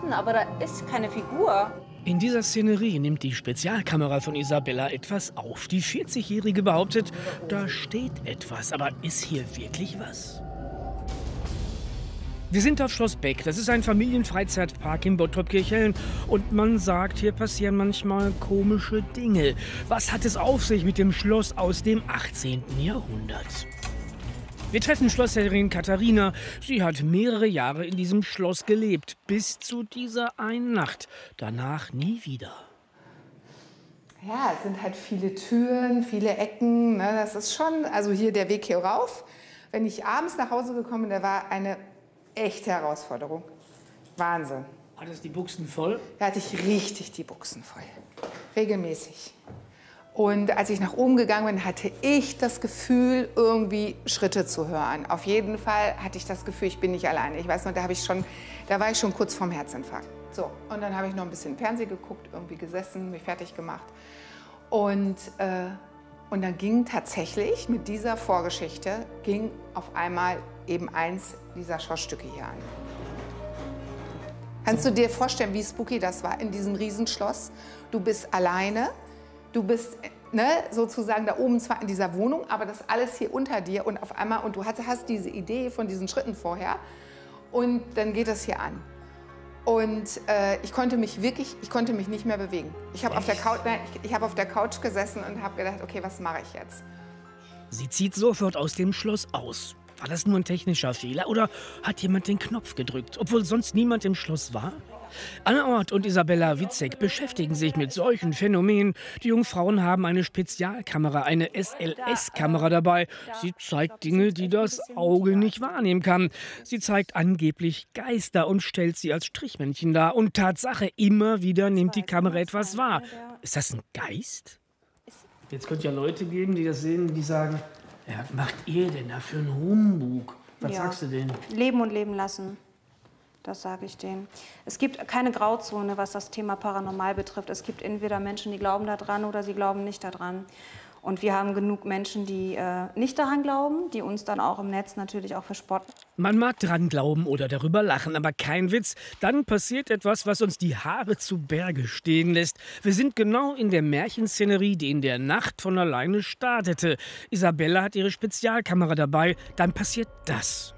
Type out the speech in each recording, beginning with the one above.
Schatten, aber da ist keine Figur. In dieser Szenerie nimmt die Spezialkamera von Isabella etwas auf. Die 40-Jährige behauptet, da steht etwas. Aber ist hier wirklich was? Wir sind auf Schloss Beck. Das ist ein Familienfreizeitpark in Bottrop-Kirchhellen. Und man sagt, hier passieren manchmal komische Dinge. Was hat es auf sich mit dem Schloss aus dem 18. Jahrhundert? Wir treffen Schlossherrin Katharina. Sie hat mehrere Jahre in diesem Schloss gelebt. Bis zu dieser einen Nacht. Danach nie wieder. Ja, es sind halt viele Türen, viele Ecken. Ne? Das ist schon, also hier der Weg hier rauf. Wenn ich abends nach Hause gekommen bin, da war eine echte Herausforderung. Wahnsinn. Hattest die Buchsen voll? Da hatte ich richtig die Buchsen voll. Regelmäßig. Und als ich nach oben gegangen bin, hatte ich das Gefühl, irgendwie Schritte zu hören. Auf jeden Fall hatte ich das Gefühl, ich bin nicht alleine. Ich weiß noch, da war ich schon kurz vorm Herzinfarkt. So, und dann habe ich noch ein bisschen Fernsehen geguckt, irgendwie gesessen, mich fertig gemacht. Und dann ging tatsächlich mit dieser Vorgeschichte, ging auf einmal eben eins dieser Schlossstücke hier an. Kannst du dir vorstellen, wie spooky das war in diesem Riesenschloss? Du bist alleine. Du bist sozusagen da oben zwar in dieser Wohnung, aber das alles hier unter dir und auf einmal, und du hast diese Idee von diesen Schritten vorher und dann geht das hier an. Und ich konnte mich nicht mehr bewegen. Ich habe auf der Couch gesessen und habe gedacht, okay, was mache ich jetzt? Sie zieht sofort aus dem Schloss aus. War das nur ein technischer Fehler oder hat jemand den Knopf gedrückt, obwohl sonst niemand im Schloss war? Anne Ort und Isabella Witzek beschäftigen sich mit solchen Phänomenen. Die Jungfrauen haben eine Spezialkamera, eine SLS-Kamera dabei. Sie zeigt Dinge, die das Auge nicht wahrnehmen kann. Sie zeigt angeblich Geister und stellt sie als Strichmännchen dar. Und Tatsache, immer wieder nimmt die Kamera etwas wahr. Ist das ein Geist? Jetzt könnte ja Leute geben, die das sehen, die sagen, ja, was macht ihr denn da für einen Humbug? Was sagst du denn? Leben und leben lassen. Das sage ich denen. Es gibt keine Grauzone, was das Thema Paranormal betrifft. Es gibt entweder Menschen, die glauben daran oder sie glauben nicht daran. Und wir haben genug Menschen, die nicht daran glauben, die uns dann auch im Netz natürlich auch verspotten. Man mag dran glauben oder darüber lachen, aber kein Witz. Dann passiert etwas, was uns die Haare zu Berge stehen lässt. Wir sind genau in der Märchenszenerie, die in der Nacht von alleine startete. Isabella hat ihre Spezialkamera dabei. Dann passiert das.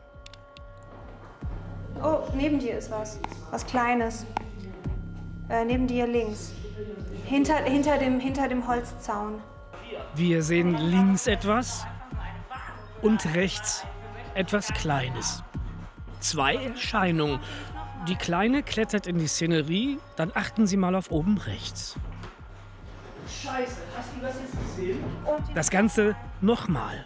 Oh, neben dir ist was. Was Kleines. Neben dir links. Hinter dem Holzzaun. Wir sehen links etwas und rechts etwas Kleines. Zwei Erscheinungen. Die Kleine klettert in die Szenerie, dann achten Sie mal auf oben rechts. Scheiße, hast du das jetzt gesehen? Das Ganze nochmal.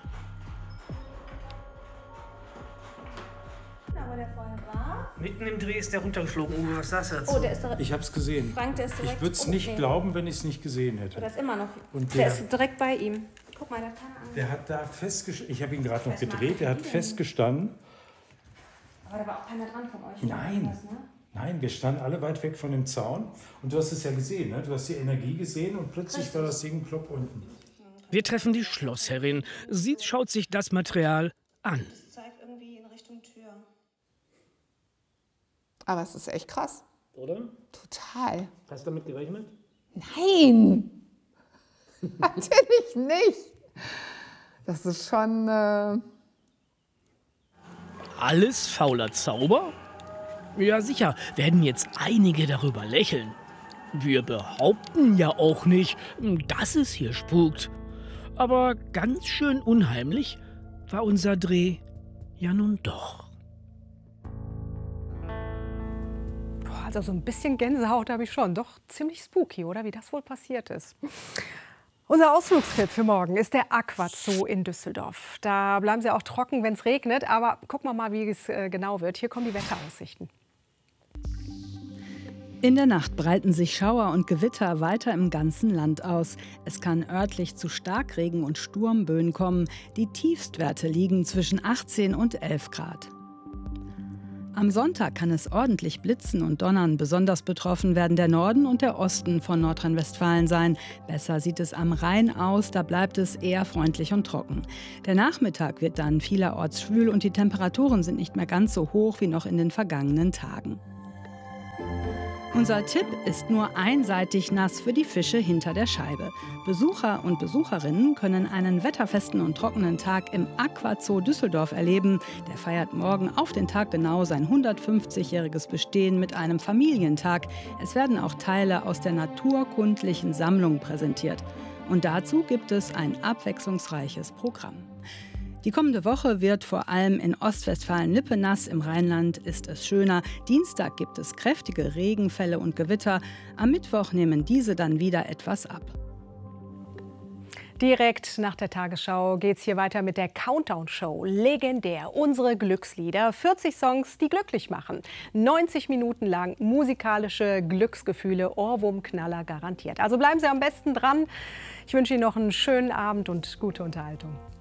Mitten im Dreh ist der runtergeflogen. Uwe, was sagst du dazu? Oh, der ist direkt. Ich hab's gesehen. Frank, der ist direkt. Ich würde es nicht glauben, wenn ich es nicht gesehen hätte. Der ist immer noch. Und der ist direkt bei ihm. Guck mal, der hat da festgestanden. Ich habe ihn gerade noch gedreht. Der hat festgestanden. Aber da war auch keiner dran von euch. Nein. Das, ne? Nein, wir standen alle weit weg von dem Zaun. Und du hast es ja gesehen, ne? Du hast die Energie gesehen und plötzlich war das Ding plopp unten. Wir treffen die Schlossherrin. Sie schaut sich das Material an. Das zeigt irgendwie in Richtung Tür. Aber es ist echt krass. Oder? Total. Hast du damit gerechnet? Nein! Natürlich nicht. Das ist schon... Alles fauler Zauber? Ja sicher, werden jetzt einige darüber lächeln. Wir behaupten ja auch nicht, dass es hier spukt. Aber ganz schön unheimlich war unser Dreh ja nun doch. Also so ein bisschen Gänsehaut habe ich schon. Doch ziemlich spooky, oder? Wie das wohl passiert ist. Unser Ausflugstipp für morgen ist der Aquazoo in Düsseldorf. Da bleiben Sie auch trocken, wenn es regnet. Aber gucken wir mal, wie es genau wird. Hier kommen die Wetteraussichten. In der Nacht breiten sich Schauer und Gewitter weiter im ganzen Land aus. Es kann örtlich zu Starkregen und Sturmböen kommen. Die Tiefstwerte liegen zwischen 18 und 11 Grad. Am Sonntag kann es ordentlich blitzen und donnern. Besonders betroffen werden der Norden und der Osten von Nordrhein-Westfalen sein. Besser sieht es am Rhein aus, da bleibt es eher freundlich und trocken. Der Nachmittag wird dann vielerorts schwül und die Temperaturen sind nicht mehr ganz so hoch wie noch in den vergangenen Tagen. Unser Tipp ist nur einseitig nass für die Fische hinter der Scheibe. Besucher und Besucherinnen können einen wetterfesten und trockenen Tag im Aquazoo Düsseldorf erleben. Der feiert morgen auf den Tag genau sein 150-jähriges Bestehen mit einem Familientag. Es werden auch Teile aus der naturkundlichen Sammlung präsentiert. Und dazu gibt es ein abwechslungsreiches Programm. Die kommende Woche wird vor allem in Ostwestfalen-Lippe nass, im Rheinland ist es schöner. Dienstag gibt es kräftige Regenfälle und Gewitter. Am Mittwoch nehmen diese dann wieder etwas ab. Direkt nach der Tagesschau geht es hier weiter mit der Countdown-Show. Legendär, unsere Glückslieder. 40 Songs, die glücklich machen. 90 Minuten lang musikalische Glücksgefühle, Ohrwurmknaller garantiert. Also bleiben Sie am besten dran. Ich wünsche Ihnen noch einen schönen Abend und gute Unterhaltung.